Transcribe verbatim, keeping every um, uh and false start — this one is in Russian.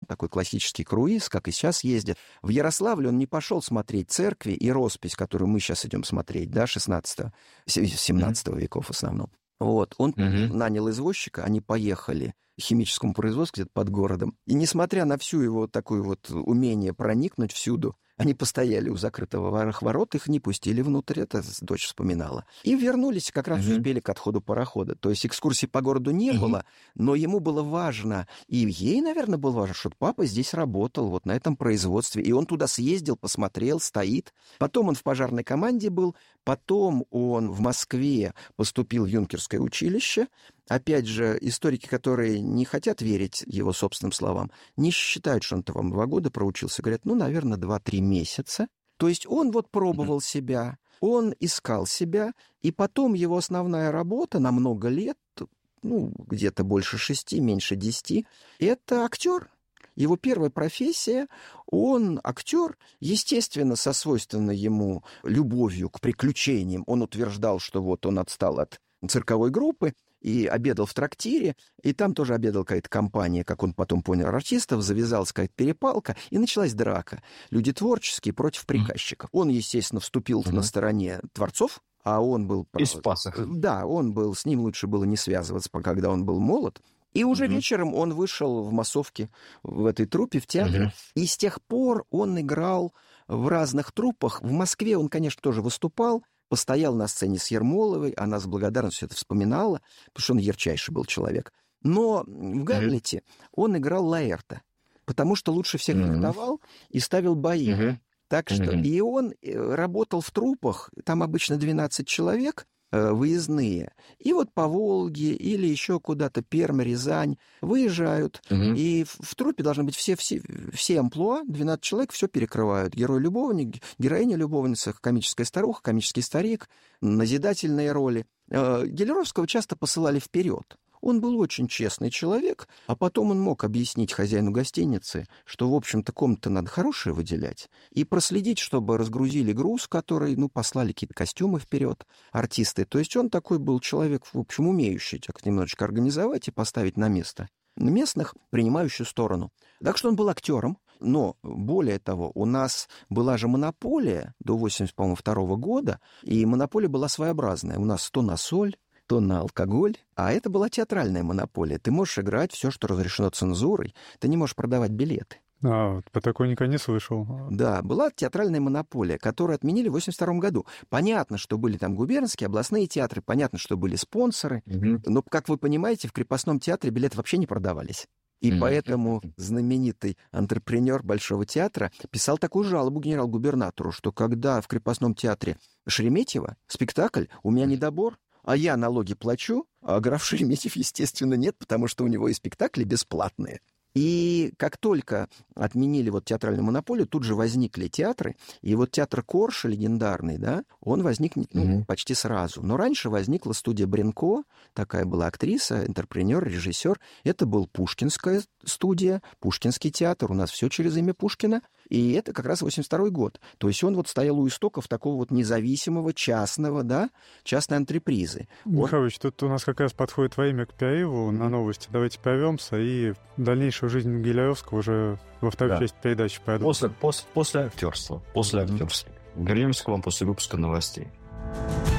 такой классический круиз, как и сейчас ездят. В Ярославле он не пошел смотреть церкви и роспись, которую мы сейчас идем смотреть, да, шестнадцатого-семнадцатого mm-hmm. веков в основном. Вот, он mm-hmm. нанял извозчика, они поехали к химическому производству где-то под городом. И несмотря на всю его такое вот умение проникнуть всюду, они постояли у закрытого ворот, их не пустили внутрь, это дочь вспоминала. И вернулись, как раз mm-hmm. успели к отходу парохода. То есть экскурсий по городу не mm-hmm. было, но ему было важно, и ей, наверное, было важно, что папа здесь работал, вот на этом производстве. И он туда съездил, посмотрел, стоит. Потом он в пожарной команде был, потом он в Москве поступил в юнкерское училище. Опять же, историки, которые не хотят верить его собственным словам, не считают, что он там два года проучился. Говорят, ну, наверное, два-три месяца. То есть он вот пробовал mm-hmm. себя, он искал себя, и потом его основная работа на много лет, ну, где-то больше шести, меньше десяти, это актер. Его первая профессия, он актер, естественно, со свойственной ему любовью к приключениям. Он утверждал, что вот он отстал от цирковой группы, и обедал в трактире, и там тоже обедала какая-то компания, как он потом понял, артистов, завязалась какая-то перепалка, и началась драка. Люди творческие против приказчиков. Он, естественно, вступил mm-hmm. на стороне творцов, а он был... И спас их. Да, он был, с ним лучше было не связываться, когда он был молод. И уже mm-hmm. вечером он вышел в массовке в этой труппе, в театре, mm-hmm. и с тех пор он играл в разных труппах. В Москве он, конечно, тоже выступал, постоял на сцене с Ермоловой, она с благодарностью это вспоминала, потому что он ярчайший был человек. Но в «Гамлете» mm-hmm. он играл Лаэрта, потому что лучше всех mm-hmm. фехтовал и ставил бои. Mm-hmm. Так что mm-hmm. и он работал в труппах, там обычно двенадцать человек, выездные. И вот по Волге или еще куда-то, Пермь, Рязань, выезжают. Угу. И в, в труппе должны быть все, все, все амплуа, двенадцать человек, все перекрывают. Герой-любовник, героиня-любовница, комическая старуха, комический старик, назидательные роли. Гелеровского часто посылали вперед. Он был очень честный человек, а потом он мог объяснить хозяину гостиницы, что, в общем-то, комнаты надо хорошие выделять, и проследить, чтобы разгрузили груз, который, ну, послали какие-то костюмы вперед, артисты. То есть он такой был человек, в общем, умеющий так немножечко организовать и поставить на место местных, принимающую сторону. Так что он был актером, но, более того, у нас была же монополия до восемьдесят второго года, и монополия была своеобразная. У нас то на соль, то на алкоголь, а это была театральная монополия. Ты можешь играть все, что разрешено цензурой, ты не можешь продавать билеты. А, вот по такой никогда не слышал. Да, была театральная монополия, которую отменили в восемьдесят втором году. Понятно, что были там губернские, областные театры, понятно, что были спонсоры, угу. но, как вы понимаете, в крепостном театре билеты вообще не продавались. И mm-hmm. поэтому знаменитый антрепренер Большого театра писал такую жалобу генерал-губернатору, что когда в крепостном театре Шереметьево спектакль, у меня недобор, а я налоги плачу, а граф Шереметьев, естественно, нет, потому что у него и спектакли бесплатные. И как только отменили вот театральную монополию, тут же возникли театры, и вот театр Корша легендарный, да, он возник ну, mm-hmm. почти сразу. Но раньше возникла студия Бренко, такая была актриса, интерпренер, режиссер. Это был Пушкинская студия, Пушкинский театр, у нас все через имя Пушкина, и это как раз восемьдесят второй год. То есть он вот стоял у истоков такого вот независимого, частного, да, частной антрепризы. Михайлович, он... тут у нас как раз подходит время к перерыву на новости. Давайте прервемся и дальнейшую жизнь Гелеровского уже во второй да. части передачи пойдем. После, после, после актерства. После mm-hmm. актерства. Вернемся к вам после выпуска новостей.